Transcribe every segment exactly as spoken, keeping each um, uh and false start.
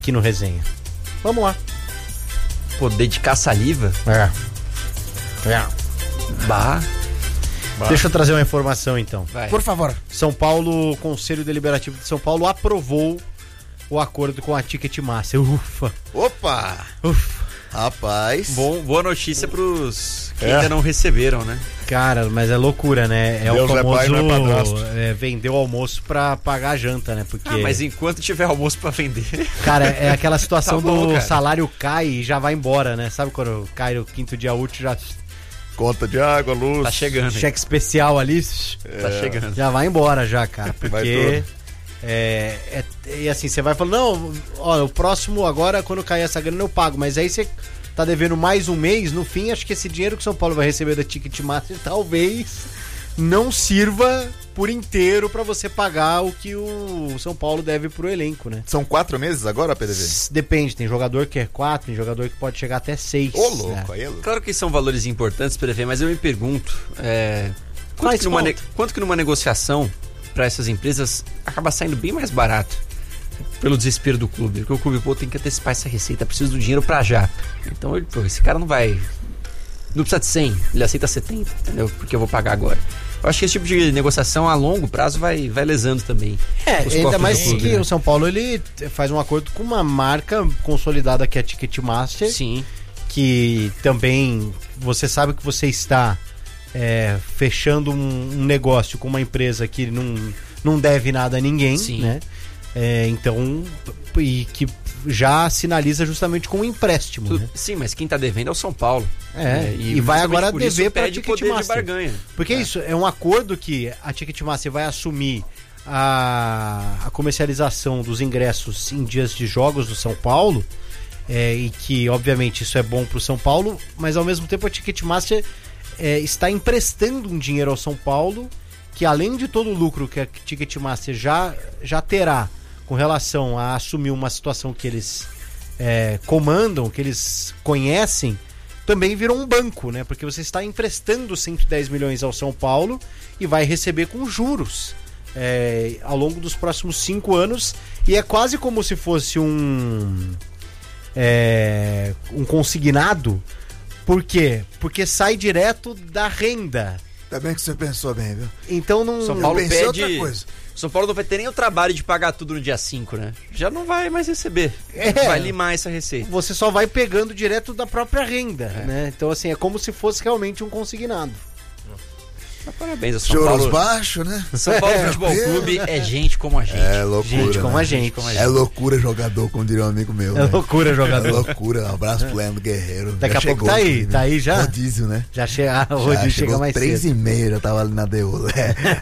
aqui no Resenha. Vamos lá. Pô, dedicar saliva? É. É. Bah. bah. Deixa eu trazer uma informação então. Vai. Por favor. São Paulo, o Conselho Deliberativo de São Paulo aprovou o acordo com a Ticketmaster. Ufa. Opa! Ufa. Rapaz. Bom, boa notícia pros que É. ainda não receberam, né? Cara, mas é loucura, né? É Deus o famoso é pai, não é padrasto. é, vender o almoço pra pagar a janta, né? Porque, Ah, mas enquanto tiver almoço pra vender... cara, é aquela situação Tá bom, do cara. salário cai e já vai embora, né? Sabe quando cai o quinto dia útil, já Conta de água, luz. Tá chegando. cheque especial ali, Tá chegando. já vai embora já, cara. Vai Porque tudo. é, é, e assim, você vai falando, não, ó, o próximo agora, quando cair essa grana eu pago, mas aí você tá devendo mais um mês, no fim, acho que esse dinheiro que o São Paulo vai receber da Ticketmaster talvez não sirva por inteiro pra você pagar o que o São Paulo deve pro elenco, né? São quatro meses agora, P D V? Depende, tem jogador que é quatro, tem jogador que pode chegar até seis. Ô, louco, né? aí é louco. Claro que são valores importantes, prevê, mas eu me pergunto, é, quanto, Mas que numa conta. ne- quanto que numa negociação para essas empresas acaba saindo bem mais barato pelo desespero do clube, porque o clube, pô, tem que antecipar essa receita, preciso do dinheiro pra já. Então, ele, pô, esse cara não vai, não precisa de cem, ele aceita setenta, entendeu? Porque eu vou pagar agora. Eu acho que esse tipo de negociação a longo prazo vai, vai lesando também. É, os ainda cofres mais do clube, que né? o São Paulo ele faz um acordo com uma marca consolidada que é a Ticketmaster, Sim. que também você sabe que você está é, fechando um, um negócio com uma empresa que não, não deve nada a ninguém, Sim. né? É, então, e que já sinaliza justamente com um empréstimo, Tu- né? Sim, mas quem tá devendo é o São Paulo. É, né? e vai justamente agora por isso dever pra perde poder de Ticketmaster. barganha. Porque É. isso é um acordo que a Ticketmaster vai assumir a, a comercialização dos ingressos em dias de jogos do São Paulo, é, e que obviamente isso é bom pro São Paulo, mas ao mesmo tempo a Ticketmaster é, está emprestando um dinheiro ao São Paulo que, além de todo o lucro que a Ticketmaster já, já terá com relação a assumir uma situação que eles é, comandam, que eles conhecem, também virou um banco, né? Porque você está emprestando cento e dez milhões ao São Paulo e vai receber com juros é, ao longo dos próximos cinco anos, e é quase como se fosse um é, um consignado. Por quê? Porque sai direto da renda. Tá bem que você pensou bem, viu? Então não... São Eu Paulo pensei pede... outra coisa. São Paulo não vai ter nem o trabalho de pagar tudo no dia cinco, né? Já não vai mais receber. É. Vai limar essa receita. Você só vai pegando direto da própria renda, É. né? Então assim, é como se fosse realmente um consignado. Mas parabéns, a São Choros Paulo. baixos, né? São Paulo É, Futebol é. Clube é gente como a gente. É loucura. Gente como né? a gente. como a É loucura jogador, como diria um amigo meu. É né? loucura, É jogador. loucura. Um abraço pro Leandro Guerreiro. Daqui Já a pouco chegou tá aí, aqui, né? tá aí já? Rodízio, né? Já chega, o Já Rodrigo chega chegou mais três cedo. e meia, já tava ali na Deola.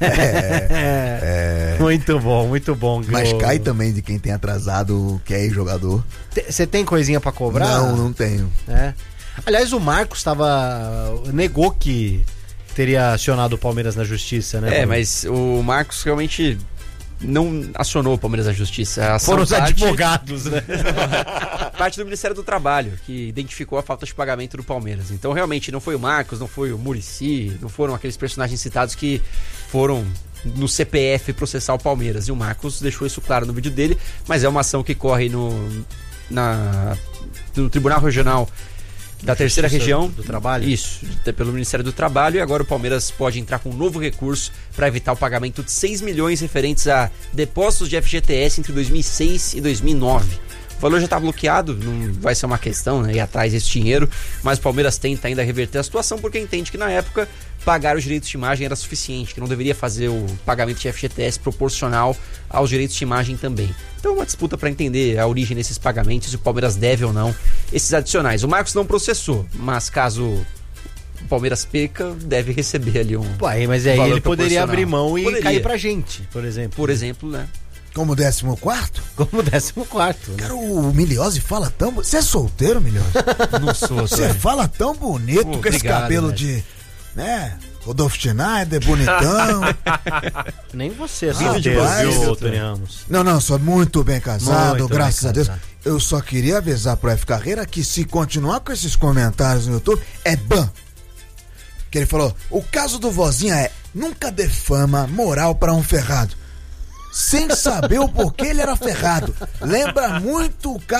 É, É, muito bom, muito bom. mas O- cai também de quem tem atrasado, que é jogador. Você tem coisinha pra cobrar? Não, não tenho. É. Aliás, o Marcos tava negou que teria acionado o Palmeiras na justiça, né? É, Bruno? mas o Marcos realmente não acionou o Palmeiras na justiça. A ação Foram os parte- advogados, né? parte do Ministério do Trabalho, que identificou a falta de pagamento do Palmeiras. Então, realmente, não foi o Marcos, não foi o Muricy, não foram aqueles personagens citados que foram no C P F processar o Palmeiras. E o Marcos deixou isso claro no vídeo dele, mas é uma ação que corre no, na, no Tribunal Regional da Terceira Justiça Região. do Trabalho? Isso, de- pelo Ministério do Trabalho. E agora o Palmeiras pode entrar com um novo recurso para evitar o pagamento de seis milhões referentes a depósitos de F G T S entre dois mil e seis e dois mil e nove. O valor já está bloqueado, não vai ser uma questão, né, ir atrás desse dinheiro, mas o Palmeiras tenta ainda reverter a situação porque entende que na época pagar os direitos de imagem era suficiente, que não deveria fazer o pagamento de F G T S proporcional aos direitos de imagem também. Então é uma disputa para entender a origem desses pagamentos, se o Palmeiras deve ou não esses adicionais. O Marcos não processou, mas caso o Palmeiras perca, deve receber ali um... Ué, mas aí valor ele poderia proporcional. abrir mão e Poderia. cair pra gente, por exemplo. Por exemplo, né? Como décimo quarto? Como décimo quarto, né? Cara, o Miliose fala tão... Você é solteiro, Miliose? Não sou, Você fala tão bonito Pô, com esse obrigado, cabelo velho. de... Né? Rodolfo Schneider, bonitão. Nem você é Ah, solteiro, demais, viu, eu Tony Ramos? Não, não, sou muito bem casado, Muito graças bem a Deus. casado. Eu só queria avisar pro F Carreira que se continuar com esses comentários no YouTube, é ban. Que ele falou, o caso do Vozinha é nunca dê fama moral pra um ferrado. sem saber o porquê ele era ferrado. Lembra muito o